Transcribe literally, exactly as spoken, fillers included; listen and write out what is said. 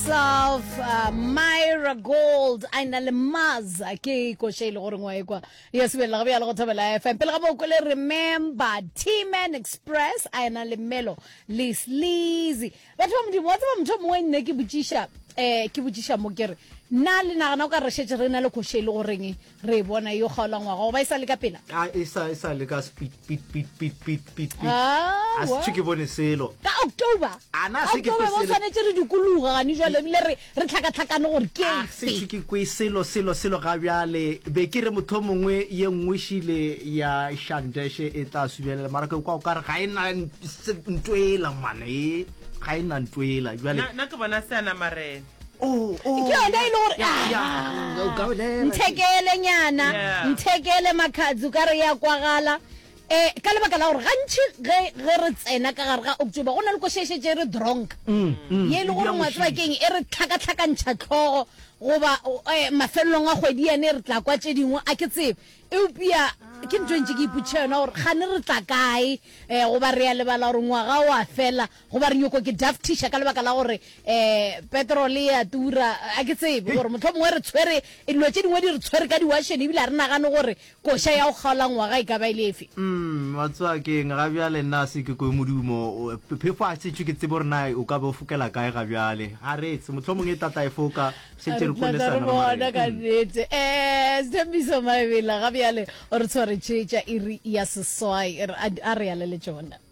Self uh, Myra Gold aina le maza ke ko shele gore ngwa ekwa yes be la ga bya le go thobela F M pele ga mo ko le remember T-Man Express aina le melo le sleazy batho ba modimo wa tsa motho mo nne ke botšisha eh ke botšisha mo kere na le nagana o ka re shetse re na le go shele go reng re bona yo gaola ngwaga go ba isa le ka pela a isa isa le ka speed speed speed speed speed speed ah a se ke bone selo ka October ana se ke selo ba tshwanetse re dikologa ga ni jwale le re re tlhaka tlhakane gore ke se ke ke selo selo selo ga bjale be ke re motho mongwe ye nngwe shile ya shandeshe e tla subelela mara ke kwa ka re ga ina ntwela mane ga ina ntwela jwale na ke bona sana mare oh oh ke yona ile gore ya go there nthekele nyana nthekele makhadzu ka re ya kwagala eh ka lebaka la gore gantši ge ge re tsena ka gare ga October go na le ko sheshetse re drunk ye le gore motswakeng e re tlhaka tlhakantšha tlhogo goba mafelelong a kgwedi ene re tla kwa tše dingwe a ke tsebe eupia ke ntho ntse ke iputša yona gore gane re tla kae um goba re ya lebala gore ngwaga wa fela goba re nyoko ke daftisha ka lebaka la gore um petrol ya tura a ke tsebe gore motlho mongwe re tshwere dilo tše dingwe di re tshwere ka di-washene ebile a re nagane gore koša ya go kgaola ngwaga e ka ba ile efe mm matswakeng ga bjale nna se ke ko modumo phefo a tsetswe ke tsebe gore na o ka be o fokela kae ga bjale ga retse motlho mongwe tata e foka setse re kolesana bona ka nnete um Sthembiso Mabela ga bjale o re tshware tšhetša iri ya seswai a re yale le tšona.